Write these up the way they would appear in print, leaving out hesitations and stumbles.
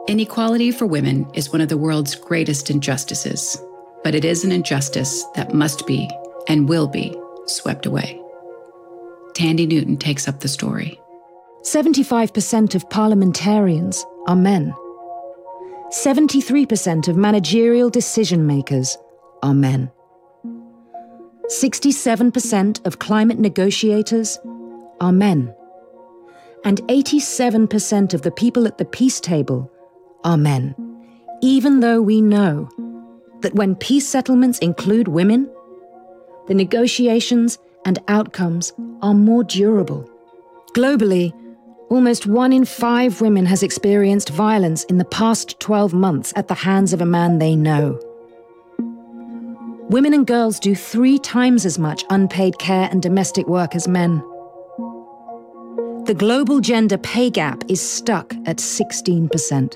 Inequality for women is one of the world's greatest injustices, but it is an injustice that must be and will be swept away. Thandie Newton takes up the story. 75% of parliamentarians are men. 73% of managerial decision makers are men. 67% of climate negotiators are men. And 87% of the people at the peace table are men, even though we know that when peace settlements include women, the negotiations and outcomes are more durable. Globally, almost 1 in 5 women has experienced violence in the past 12 months at the hands of a man they know. Women and girls do 3 times as much unpaid care and domestic work as men. The global gender pay gap is stuck at 16%.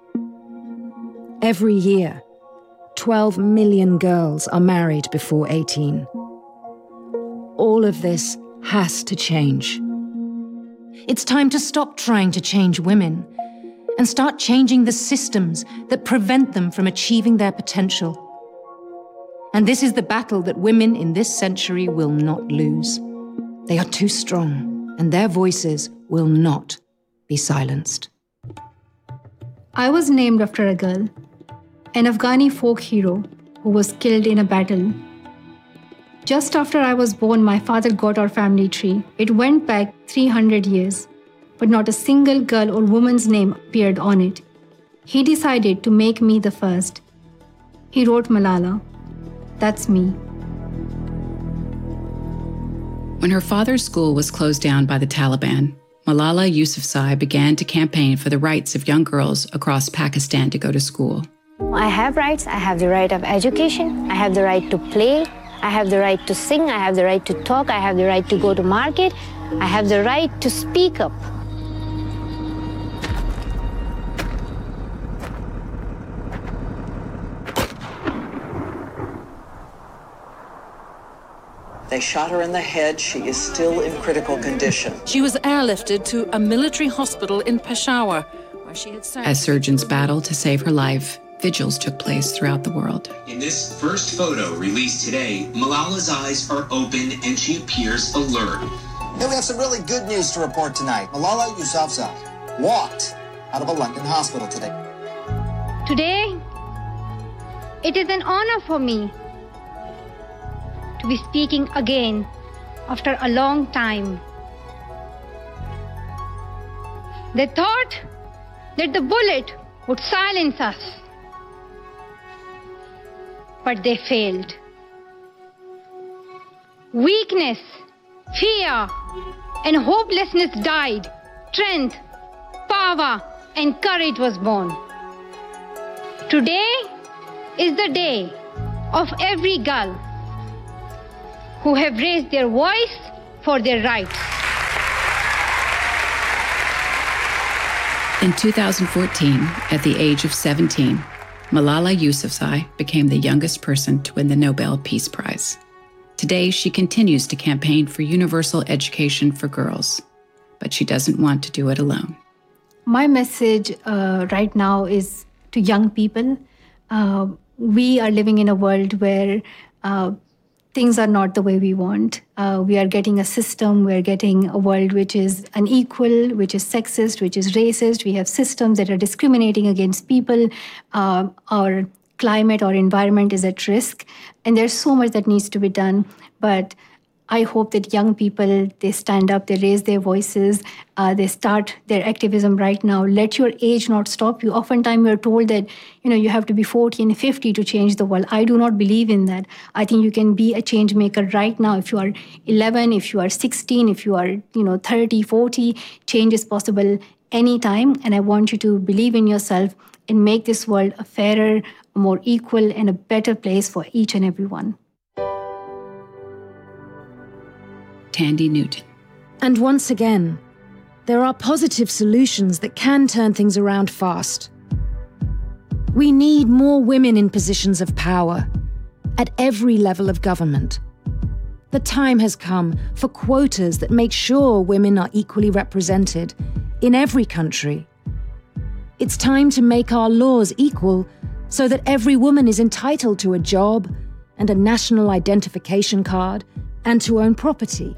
Every year, 12 million girls are married before 18. All of this has to change. It's time to stop trying to change women and start changing the systems that prevent them from achieving their potential. And this is the battle that women in this century will not lose. They are too strong, and their voices will not be silenced. I was named after a girl, an Afghani folk hero who was killed in a battle. Just after I was born, my father got our family tree. It went back 300 years, but not a single girl or woman's name appeared on it. He decided to make me the first. He wrote Malala. That's me. When her father's school was closed down by the Taliban, Malala Yousafzai began to campaign for the rights of young girls across Pakistan to go to school. I have rights. I have the right of education. I have the right to play. I have the right to sing. I have the right to talk. I have the right to go to market. I have the right to speak up. They shot her in the head. She is still in critical condition. She was airlifted to a military hospital in Peshawar, where she had served. As surgeons battled to save her life, vigils took place throughout the world. In this first photo released today, Malala's eyes are open and she appears alert. Hey, we have some really good news to report tonight. Malala Yousafzai walked out of a London hospital today. Today, it is an honor for me to be speaking again after a long time. They thought that the bullet would silence us, but they failed. Weakness, fear, and hopelessness died. Strength, power, and courage was born. Today is the day of every girl who have raised their voice for their rights. In 2014, at the age of 17, Malala Yousafzai became the youngest person to win the Nobel Peace Prize. Today, she continues to campaign for universal education for girls, but she doesn't want to do it alone. My message right now is to young people. We are living in a world where things are not the way we want. We are getting a system, we're getting a world which is unequal, which is sexist, which is racist. We have systems that are discriminating against people. Our climate or environment is at risk. And there's so much that needs to be done. But I hope that young people, they stand up, they raise their voices, they start their activism right now. Let your age not stop you. Oftentimes we're told that, you have to be 40 and 50 to change the world. I do not believe in that. I think you can be a change maker right now. If you are 11, if you are 16, if you are, 30, 40, change is possible anytime. And I want you to believe in yourself and make this world a fairer, a more equal, and a better place for each and every one. Thandie Newton. And once again, there are positive solutions that can turn things around fast. We need more women in positions of power at every level of government. The time has come for quotas that make sure women are equally represented in every country. It's time to make our laws equal so that every woman is entitled to a job and a national identification card and to own property.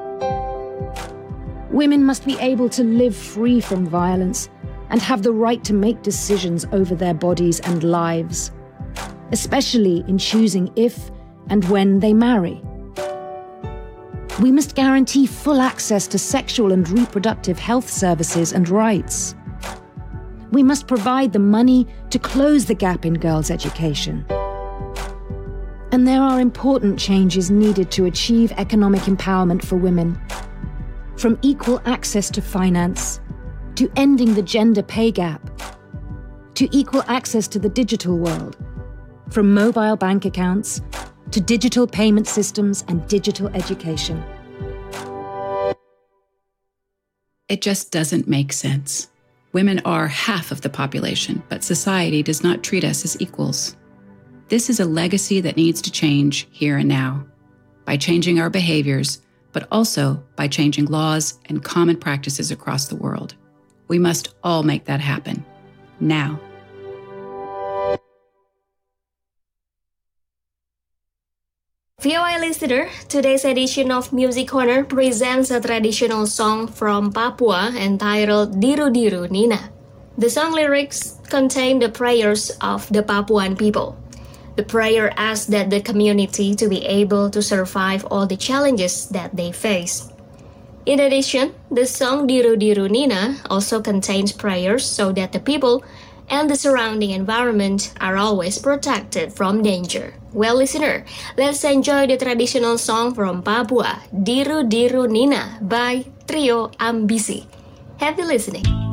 Women must be able to live free from violence and have the right to make decisions over their bodies and lives, especially in choosing if and when they marry. We must guarantee full access to sexual and reproductive health services and rights. We must provide the money to close the gap in girls' education. And there are important changes needed to achieve economic empowerment for women, from equal access to finance, to ending the gender pay gap, to equal access to the digital world, from mobile bank accounts to digital payment systems and digital education. It just doesn't make sense. Women are half of the population, but society does not treat us as equals. This is a legacy that needs to change here and now, by changing our behaviors, but also by changing laws and common practices across the world. We must all make that happen, now. VOA listener, today's edition of Music Corner presents a traditional song from Papua entitled Diru Diru Nina. The song lyrics contain the prayers of the Papuan people. The prayer asks that the community to be able to survive all the challenges that they face. In addition, the song Diru Diru Nina also contains prayers so that the people and the surrounding environment are always protected from danger. Well, listener, let's enjoy the traditional song from Papua, Diru Diru Nina by Trio Ambisi. Happy listening.